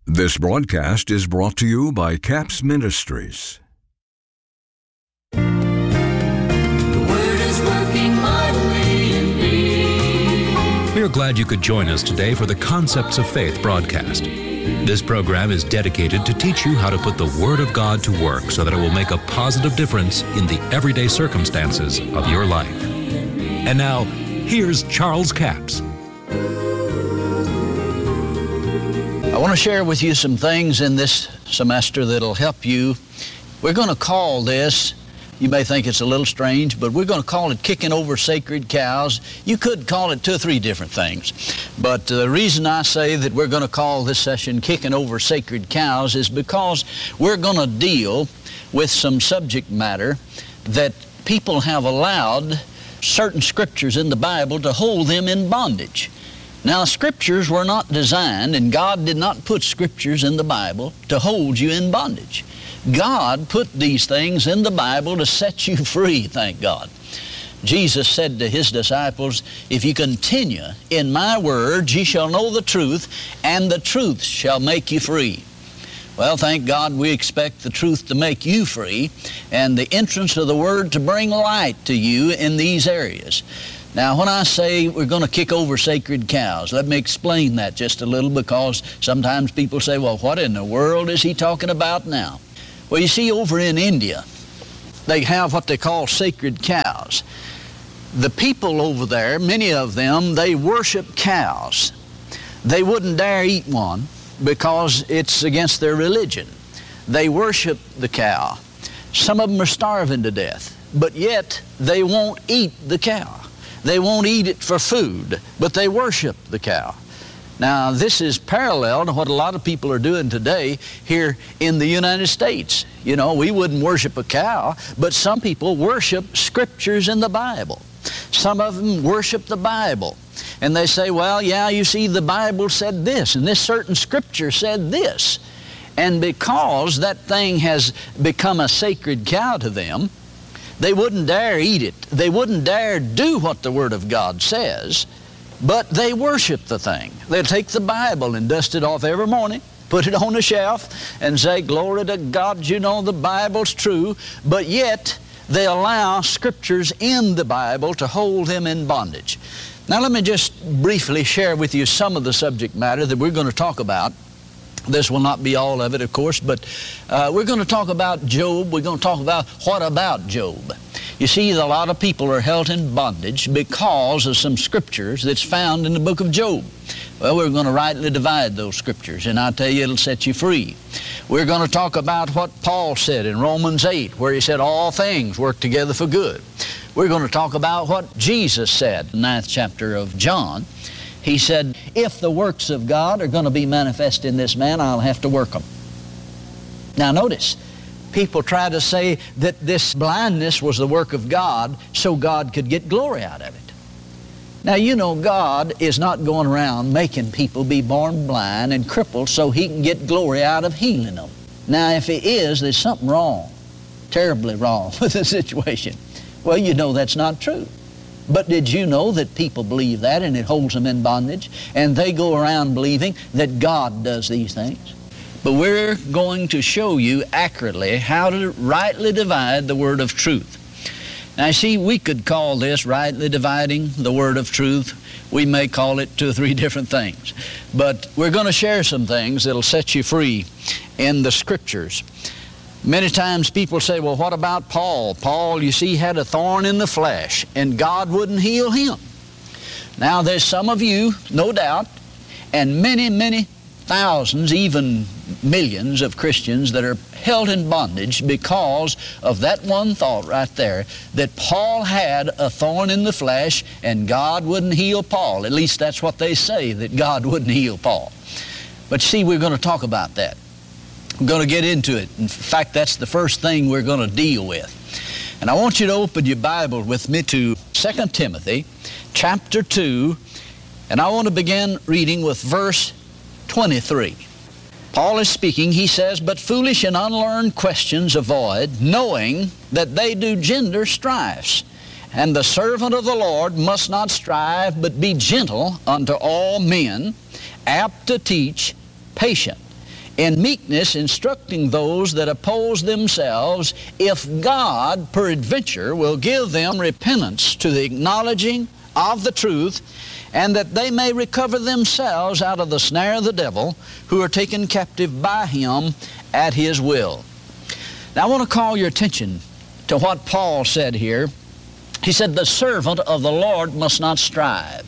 This broadcast is brought to you by CAPS Ministries. The Word is working mightily in me. We are glad you could join us today for the Concepts of Faith broadcast. This program is dedicated to teach you how to put the Word of God to work so that it will make a positive difference in the everyday circumstances of your life. And now, here's Charles Capps. I want to share with you some things in this semester that'll help you. We're going to call this, you may think it's a little strange, but we're going to call it Kicking Over Sacred Cows. You could call it 2 or 3 different things. But the reason I say that we're going to call this session Kicking Over Sacred Cows is because we're going to deal with some subject matter that people have allowed certain scriptures in the Bible to hold them in bondage. Now, scriptures were not designed, and God did not put scriptures in the Bible to hold you in bondage. God put these things in the Bible to set you free, thank God. Jesus said to His disciples, if you continue in my words, ye shall know the truth, and the truth shall make you free. Well, thank God we expect the truth to make you free, and the entrance of the Word to bring light to you in these areas. Now, when I say we're going to kick over sacred cows, let me explain that just a little, because sometimes people say, well, what in the world is he talking about now? Well, you see, over in India, they have what they call sacred cows. The people over there, many of them, they worship cows. They wouldn't dare eat one because it's against their religion. They worship the cow. Some of them are starving to death, but yet they won't eat the cow. They won't eat it for food, but they worship the cow. Now, this is parallel to what a lot of people are doing today here in the United States. You know, we wouldn't worship a cow, but some people worship scriptures in the Bible. Some of them worship the Bible. And they say, well, yeah, you see, the Bible said this, and this certain scripture said this. And because that thing has become a sacred cow to them, they wouldn't dare eat it. They wouldn't dare do what the Word of God says, but they worship the thing. They'll take the Bible and dust it off every morning, put it on a shelf, and say, glory to God, you know the Bible's true, but yet they allow scriptures in the Bible to hold them in bondage. Now let me just briefly share with you some of the subject matter that we're going to talk about. This will not be all of it, of course, but we're going to talk about Job. We're going to talk about what about Job. You see, a lot of people are held in bondage because of some scriptures that's found in the book of Job. Well, we're going to rightly divide those scriptures, and I tell you, it'll set you free. We're going to talk about what Paul said in Romans 8, where he said all things work together for good. We're going to talk about what Jesus said in the 9th chapter of John. He said, if the works of God are going to be manifest in this man, I'll have to work them. Now notice, people try to say that this blindness was the work of God so God could get glory out of it. Now you know God is not going around making people be born blind and crippled so He can get glory out of healing them. Now if He is, there's something wrong, terribly wrong with the situation. Well, you know that's not true. But did you know that people believe that and it holds them in bondage? And they go around believing that God does these things. But we're going to show you accurately how to rightly divide the word of truth. Now, see, we could call this rightly dividing the word of truth. We may call it 2 or 3 different things. But we're going to share some things that'll set you free in the scriptures. Many times people say, well, what about Paul? Paul, you see, had a thorn in the flesh, and God wouldn't heal him. Now, there's some of you, no doubt, and many, many thousands, even millions of Christians that are held in bondage because of that one thought right there, that Paul had a thorn in the flesh and God wouldn't heal Paul. At least that's what they say, that God wouldn't heal Paul. But see, we're going to talk about that. We're going to get into it. In fact, that's the first thing we're going to deal with. And I want you to open your Bible with me to 2 Timothy chapter 2, and I want to begin reading with verse 23. Paul is speaking. He says, but foolish and unlearned questions avoid, knowing that they do gender strifes. And the servant of the Lord must not strive, but be gentle unto all men, apt to teach, patient, In meekness, instructing those that oppose themselves, if God, peradventure, will give them repentance to the acknowledging of the truth, and that they may recover themselves out of the snare of the devil, who are taken captive by him at his will. Now I want to call your attention to what Paul said here. He said, the servant of the Lord must not strive.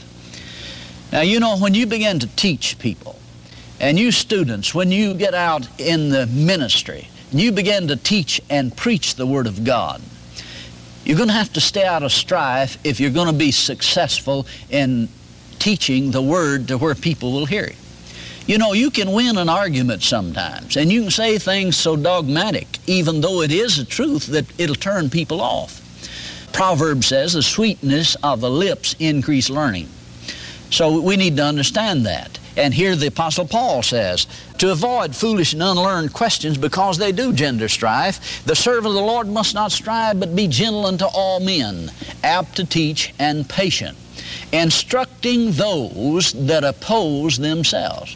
Now, you know, when you begin to teach people, and you students, when you get out in the ministry, and you begin to teach and preach the Word of God, you're going to have to stay out of strife if you're going to be successful in teaching the Word to where people will hear it. You know, you can win an argument sometimes, and you can say things so dogmatic, even though it is a truth, that it'll turn people off. Proverbs says, the sweetness of the lips increase learning. So we need to understand that. And here the Apostle Paul says, to avoid foolish and unlearned questions, because they do gender strife, the servant of the Lord must not strive, but be gentle unto all men, apt to teach and patient, instructing those that oppose themselves.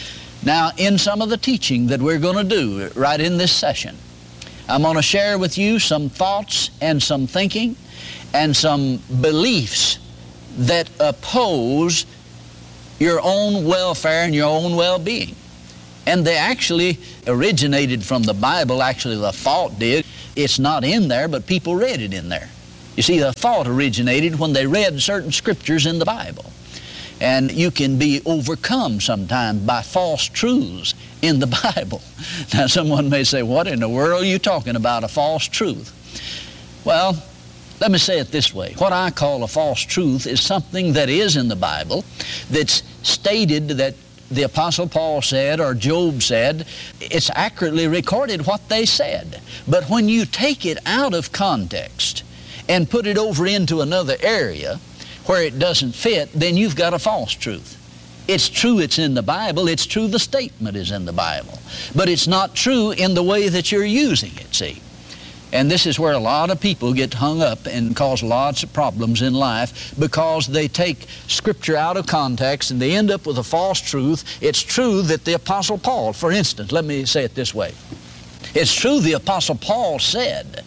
Now, in some of the teaching that we're going to do right in this session, I'm going to share with you some thoughts and some thinking and some beliefs that oppose your own welfare and your own well-being. And they actually originated from the Bible. Actually, the thought did. It's not in there, but people read it in there. You see, the thought originated when they read certain scriptures in the Bible. And you can be overcome sometimes by false truths in the Bible. Now, someone may say, what in the world are you talking about, a false truth? Well, let me say it this way. What I call a false truth is something that is in the Bible that's stated that the Apostle Paul said or Job said. It's accurately recorded what they said. But when you take it out of context and put it over into another area where it doesn't fit, then you've got a false truth. It's true it's in the Bible. It's true the statement is in the Bible. But it's not true in the way that you're using it, see. And this is where a lot of people get hung up and cause lots of problems in life, because they take Scripture out of context and they end up with a false truth. It's true that the Apostle Paul, for instance, let me say it this way. It's true the Apostle Paul said,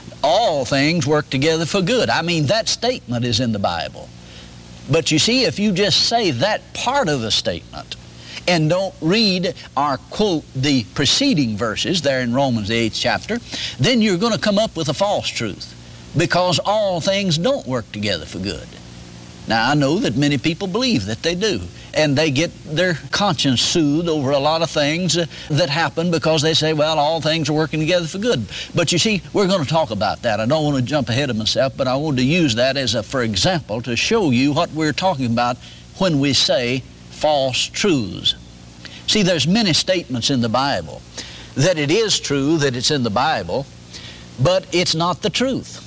all things work together for good. I mean, that statement is in the Bible. But you see, if you just say that part of the statement and don't read or quote the preceding verses there in Romans, the 8th chapter, then you're going to come up with a false truth, because all things don't work together for good. Now, I know that many people believe that they do, and they get their conscience soothed over a lot of things that happen because they say, well, all things are working together for good. But you see, we're going to talk about that. I don't want to jump ahead of myself, but I want to use that as a, for example, to show you what we're talking about when we say false truths. See, there's many statements in the Bible that it is true that it's in the Bible, but it's not the truth.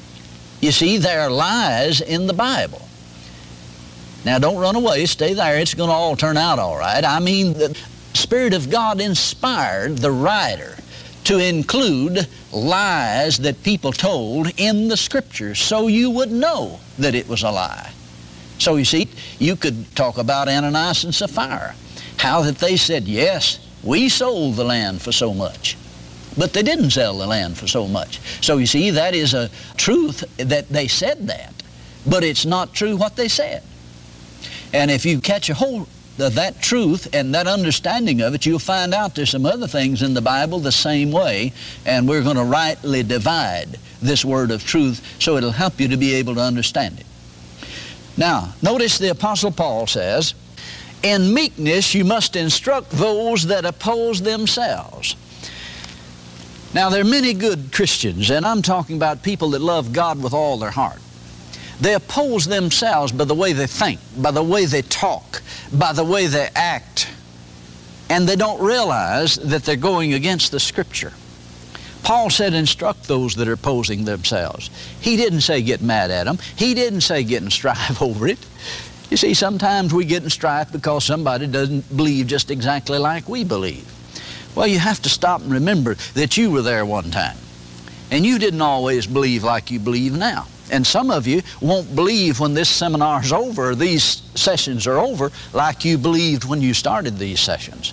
You see, there are lies in the Bible. Now, don't run away. Stay there. It's going to all turn out all right. I mean, the Spirit of God inspired the writer to include lies that people told in the Scriptures so you would know that it was a lie. So, you see, you could talk about Ananias and Sapphira, how that they said, yes, we sold the land for so much, but they didn't sell the land for so much. So, you see, that is a truth that they said that, but it's not true what they said. And if you catch a hold of that truth and that understanding of it, you'll find out there's some other things in the Bible the same way, and we're going to rightly divide this word of truth so it'll help you to be able to understand it. Now, notice the Apostle Paul says, in meekness you must instruct those that oppose themselves. Now, there are many good Christians, and I'm talking about people that love God with all their heart. They oppose themselves by the way they think, by the way they talk, by the way they act, and they don't realize that they're going against the Scripture. Paul said, instruct those that are opposing themselves. He didn't say get mad at them. He didn't say get in strife over it. You see, sometimes we get in strife because somebody doesn't believe just exactly like we believe. Well, you have to stop and remember that you were there one time, and you didn't always believe like you believe now. And some of you won't believe when this seminar's over, or these sessions are over, like you believed when you started these sessions.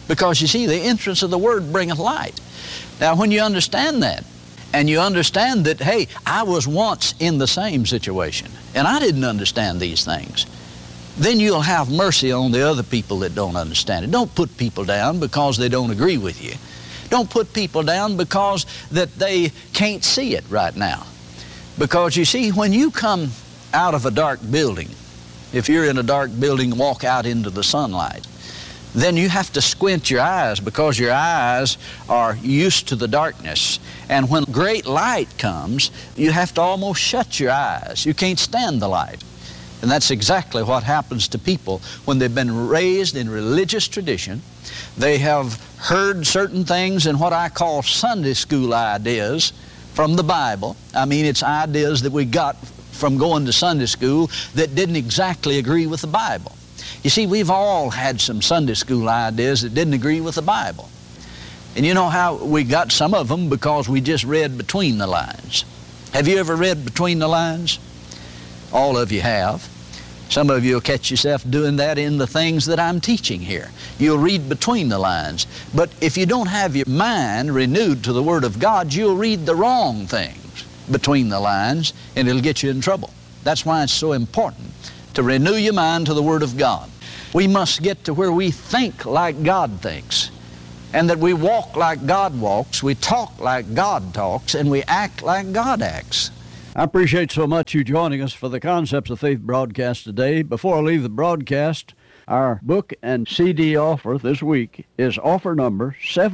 Because you see, the entrance of the Word bringeth light. Now, when you understand that, and you understand that, hey, I was once in the same situation, and I didn't understand these things, then you'll have mercy on the other people that don't understand it. Don't put people down because they don't agree with you. Don't put people down because that they can't see it right now. Because you see, when you come out of a dark building, if you're in a dark building, walk out into the sunlight, then you have to squint your eyes because your eyes are used to the darkness. And when great light comes, you have to almost shut your eyes. You can't stand the light. And that's exactly what happens to people when they've been raised in religious tradition. They have heard certain things in what I call Sunday school ideas from the Bible. I mean, it's ideas that we got from going to Sunday school that didn't exactly agree with the Bible. You see, we've all had some Sunday school ideas that didn't agree with the Bible. And you know how we got some of them? Because we just read between the lines. Have you ever read between the lines? All of you have. Some of you will catch yourself doing that in the things that I'm teaching here. You'll read between the lines. But if you don't have your mind renewed to the Word of God, you'll read the wrong things between the lines, and it'll get you in trouble. That's why it's so important to renew your mind to the Word of God. We must get to where we think like God thinks, and that we walk like God walks, we talk like God talks, and we act like God acts. I appreciate so much you joining us for the Concepts of Faith broadcast today. Before I leave the broadcast, our book and CD offer this week is offer number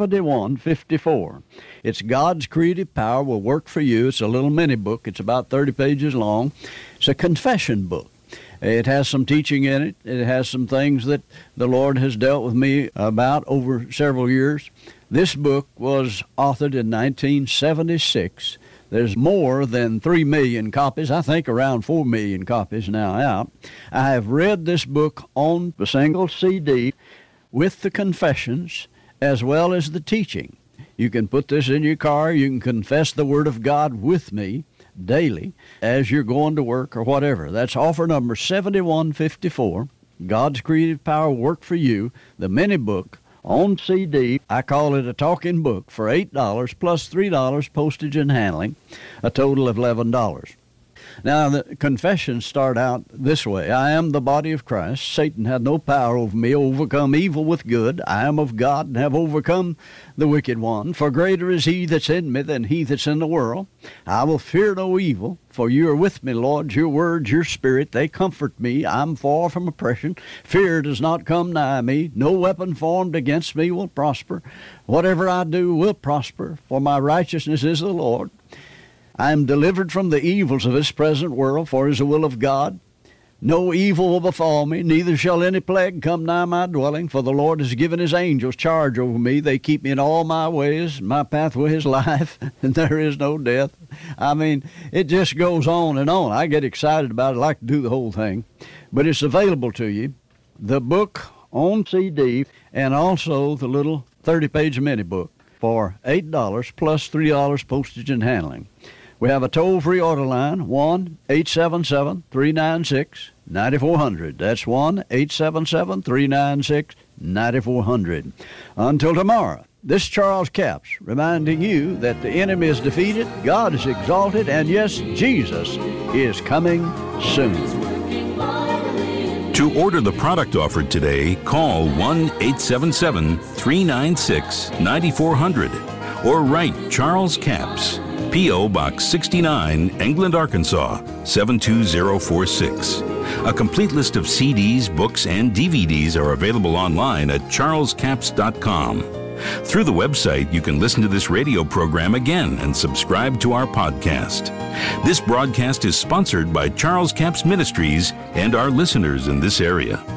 7154. It's God's Creative Power Will Work for You. It's a little mini book. It's about 30 pages long. It's a confession book. It has some teaching in it. It has some things that the Lord has dealt with me about over several years. This book was authored in 1976. There's more than 3 million copies, I think around 4 million copies now out. I have read this book on the single CD with the confessions as well as the teaching. You can put this in your car. You can confess the Word of God with me daily as you're going to work or whatever. That's offer number 7154, God's Creative Power Work for You, the mini book on CD. I call it a talking book for $8 plus $3 postage and handling, a total of $11. Now, the confessions start out this way. I am the body of Christ. Satan had no power over me. Overcome evil with good. I am of God and have overcome the wicked one. For greater is he that's in me than he that's in the world. I will fear no evil, for you are with me, Lord. Your words, your spirit, they comfort me. I'm far from oppression. Fear does not come nigh me. No weapon formed against me will prosper. Whatever I do will prosper, for my righteousness is the Lord. I am delivered from the evils of this present world, for it is the will of God. No evil will befall me, neither shall any plague come nigh my dwelling, for the Lord has given his angels charge over me. They keep me in all my ways. My pathway is life, and there is no death. I mean, it just goes on and on. I get excited about it. I like to do the whole thing. But it's available to you, the book on CD, and also the little 30-page mini book for $8 plus $3 postage and handling. We have a toll-free order line, 1-877-396-9400. That's 1-877-396-9400. Until tomorrow, this is Charles Capps reminding you that the enemy is defeated, God is exalted, and yes, Jesus is coming soon. To order the product offered today, call 1-877-396-9400 or write Charles Capps, P.O. Box 69, England, Arkansas, 72046. A complete list of CDs, books, and DVDs are available online at charlescapps.com. Through the website, you can listen to this radio program again and subscribe to our podcast. This broadcast is sponsored by Charles Capps Ministries and our listeners in this area.